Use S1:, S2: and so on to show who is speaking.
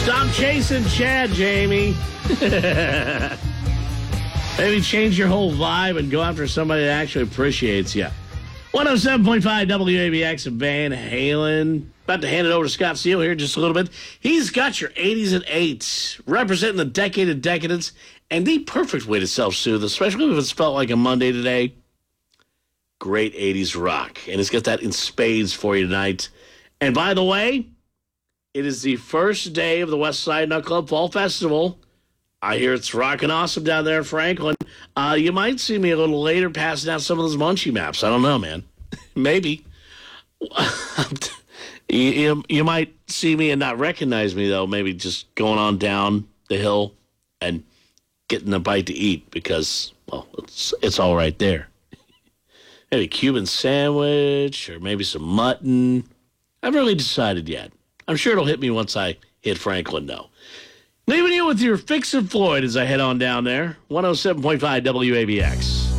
S1: Stop chasing Chad, Jamie. Maybe change your whole vibe and go after somebody that actually appreciates you. 107.5 WABX and Van Halen. About to hand it over to Scott Steele here in just a little bit. He's got your 80s and 8s, representing the decade of decadence and the perfect way to self-soothe, especially if it's felt like a Monday today. Great 80s rock. And he's got that in spades for you tonight. And by the way, it is the first day of the West Side Nut Club Fall Festival. I hear it's rocking awesome down there in Franklin. You might see me a little later passing out some of those munchie maps. I don't know, man. Maybe. You might see me and not recognize me, though. Maybe just going on down the hill and getting a bite to eat because, well, it's all right there. Maybe a Cuban sandwich or maybe some mutton. I haven't really decided yet. I'm sure it'll hit me once I hit Franklin, though. Leaving you with your Fix It Floyd as I head on down there. 107.5 WABX.